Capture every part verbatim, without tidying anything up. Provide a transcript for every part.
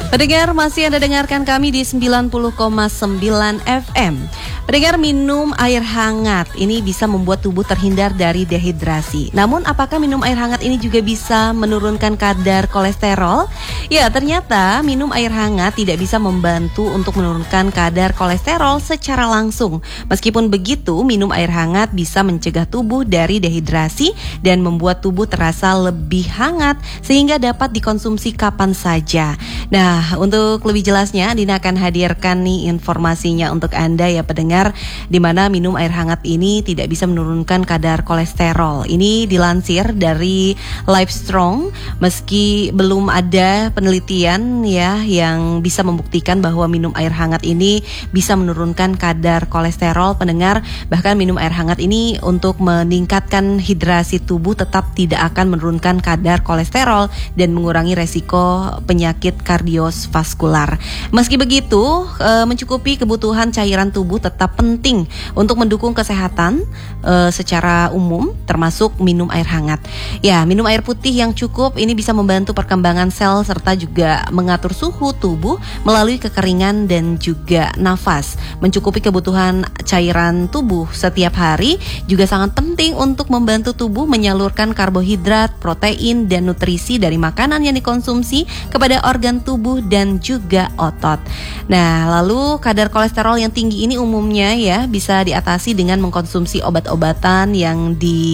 Pendengar, masih Anda dengarkan kami di sembilan puluh koma sembilan F M. Pendengar, minum air hangat ini bisa membuat tubuh terhindar dari dehidrasi. Namun apakah minum air hangat ini juga bisa menurunkan kadar kolesterol? Ya, ternyata minum air hangat tidak bisa membantu untuk menurunkan kadar kolesterol secara langsung. Meskipun begitu, minum air hangat bisa mencegah tubuh dari dehidrasi dan membuat tubuh terasa lebih hangat sehingga dapat dikonsumsi kapan saja. Nah, untuk lebih jelasnya Dina akan hadirkan nih informasinya untuk Anda ya pendengar, di mana minum air hangat ini tidak bisa menurunkan kadar kolesterol. Ini dilansir dari Livestrong, meski belum ada penelitian ya yang bisa membuktikan bahwa minum air hangat ini bisa menurunkan kadar kolesterol pendengar. Bahkan minum air hangat ini untuk meningkatkan hidrasi tubuh tetap tidak akan menurunkan kadar kolesterol dan mengurangi resiko penyakit kardiovaskular. Meski begitu, e, mencukupi kebutuhan cairan tubuh tetap penting untuk mendukung kesehatan e, secara umum, termasuk minum air hangat. Ya, minum air putih yang cukup ini bisa membantu perkembangan sel serta juga mengatur suhu tubuh melalui kekeringan dan juga nafas. Mencukupi kebutuhan cairan tubuh setiap hari juga sangat penting untuk membantu tubuh menyalurkan karbohidrat, protein, dan nutrisi dari makanan yang dikonsumsi kepada organ tubuh dan juga otot. Nah, lalu kadar kolesterol yang tinggi ini umumnya ya bisa diatasi dengan mengkonsumsi obat-obatan yang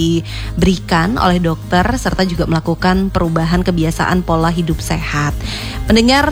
diberikan oleh dokter serta juga melakukan perubahan kebiasaan pola hidup sehat. Pendengar,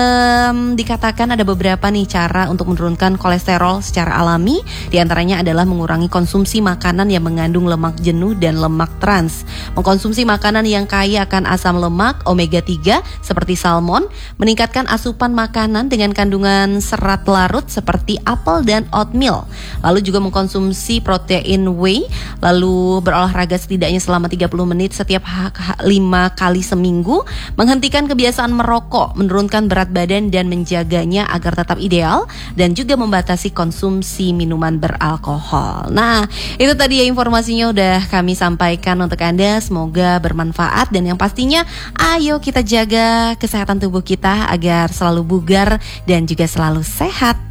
um, dikatakan ada beberapa nih cara untuk menurunkan kolesterol secara alami. Di antaranya adalah mengurangi konsumsi makanan yang mengandung lemak jenuh dan lemak trans. Mengkonsumsi makanan yang kaya akan asam lemak omega tiga seperti salmon, meningkatkan asupan makanan dengan kandungan serat larut seperti apel dan oatmeal. Lalu juga mengkonsumsi protein whey, lalu berolahraga setidaknya selama tiga puluh menit setiap lima kali seminggu, menghentikan kebiasaan merokok, menurunkan berat badan dan menjaganya agar tetap ideal, dan juga membatasi konsumsi minuman beralkohol. Nah, itu tadi ya informasinya udah kami sampaikan untuk Anda, semoga bermanfaat dan yang pastinya ayo kita jaga kesehatan tubuh kita agar selalu bugar dan juga selalu sehat.